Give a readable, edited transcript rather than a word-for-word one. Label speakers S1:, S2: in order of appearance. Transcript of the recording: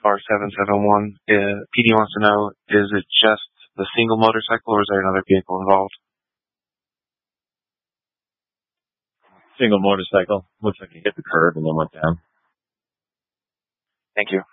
S1: R771. PD wants to know, is it just the single motorcycle or is there another vehicle involved?
S2: Single motorcycle. Looks like he hit the curb and then went down.
S1: Thank you.